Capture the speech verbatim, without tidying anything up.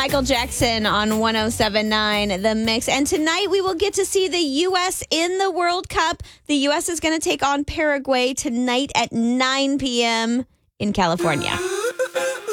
Michael Jackson on one oh seven point nine The Mix. And tonight we will get to see the U S in the World Cup. The U S is going to take on Paraguay tonight at nine p.m. in California.